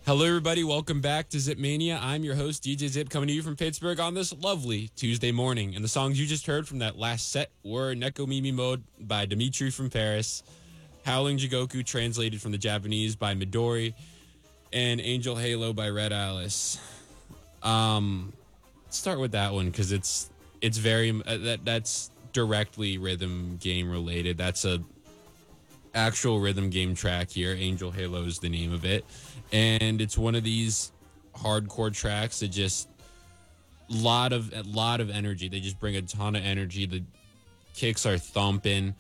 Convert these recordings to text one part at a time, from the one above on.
Hello, everybody. Welcome back to Zip Mania. I'm your host, DJ Zip, coming to you from Pittsburgh on this lovely Tuesday morning. And the songs you just heard from that last set were Neko Mimi Mode by Dimitri from Paris, Howling Jigoku, translated from the Japanese by Midori, and Angel Halo by Red Alice. Let's start with that one because it's very that's directly rhythm game related. That's a actual rhythm game track here. Angel Halo is the name of it, and it's one of these hardcore tracks that just a lot of energy. They just bring a ton of energy. The kicks are thumping.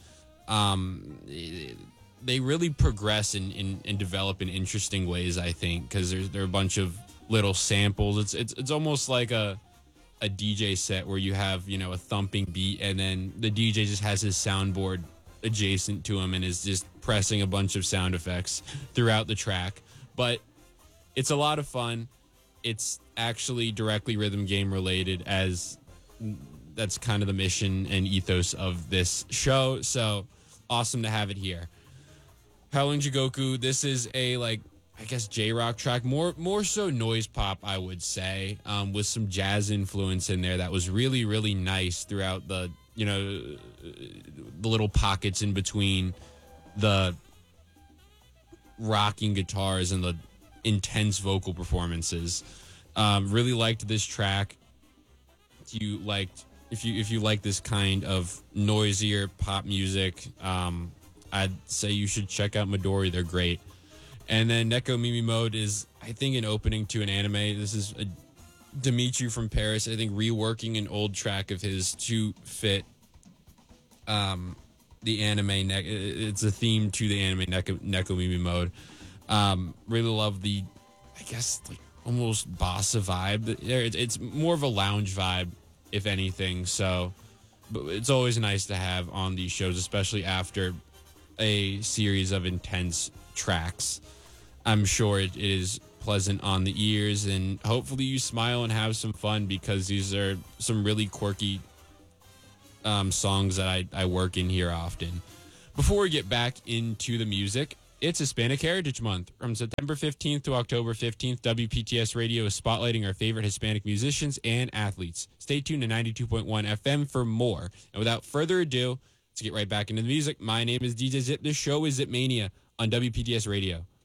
They really progress and develop in interesting ways, I think, because there are a bunch of little samples. It's almost like a DJ set where you have, a thumping beat, and then the DJ just has his soundboard adjacent to him and is just pressing a bunch of sound effects throughout the track. But it's a lot of fun. It's actually directly rhythm game related, as that's kind of the mission and ethos of this show. So awesome to have it here. Howling Jigoku, this is a, J-rock track, more so noise pop, I would say, with some jazz influence in there that was really, really nice throughout the little pockets in between the rocking guitars and the intense vocal performances. Really liked this track. If you like this kind of noisier pop music, I'd say you should check out Midori. They're great. And then Neko Mimi Mode is, I think, an opening to an anime. This is Dimitri from Paris, I think, reworking an old track of his to fit the anime. It's a theme to the anime Neko Mimi Mode. Really love the, almost bossa vibe. It's more of a lounge vibe, if anything. So, but it's always nice to have on these shows, especially after a series of intense tracks. I'm sure it is pleasant on the ears, and hopefully you smile and have some fun, because these are some really quirky songs that I work in here often. Before we get back into the music, it's Hispanic Heritage Month. From September 15th to October 15th, WPTS Radio is spotlighting our favorite Hispanic musicians and athletes. Stay tuned to 92.1 FM for more. And without further ado, let's get right back into the music. My name is DJ Zip. This show is Zip Mania on WPTS Radio.